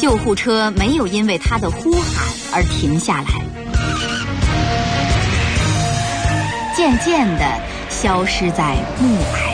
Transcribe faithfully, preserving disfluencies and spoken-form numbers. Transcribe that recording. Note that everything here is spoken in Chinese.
救护车没有因为他的呼喊而停下来，渐渐地消失在暮霭